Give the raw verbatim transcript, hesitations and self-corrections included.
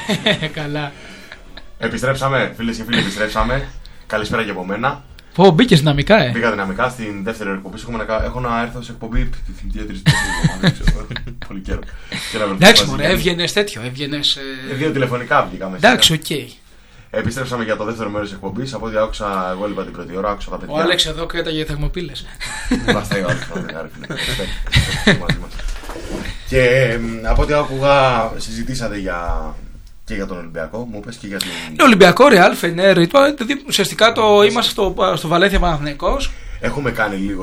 Καλά. Επιστρέψαμε, φίλες και φίλοι, επιστρέψαμε. Καλησπέρα και από μένα. Πω, μπήκε δυναμικά, ε. Μπήκα δυναμικά στην δεύτερη εκπομπή. Έχω να έρθω σε εκπομπή δύο-τρεις εβδομάδες. Πολύ καιρό. Εντάξει, μωρέ, έβγαινε τέτοιο. Έβγαινε. Δύο τηλεφωνικά βγήκαμε. Εντάξει, οκ. Επιστρέψαμε για το δεύτερο μέρος της εκπομπής. Από ό,τι άκουσα, εγώ είπα την πρώτη ώρα, άκουσα τα παιδιά. Ο Άλεξ εδώ κρέταγε θερμοπύλες. Είμαστε ο Άλεξ, και από ό,τι άκουγα, συζητήσατε για. Και για τον Ολυμπιακό, μου είπες και για την. Είναι Ολυμπιακό, Ρεάλ, Φενέρ. Δηλαδή ουσιαστικά το είμαστε στο, στο Βαλένθια Παναθηναϊκός. Έχουμε κάνει λίγο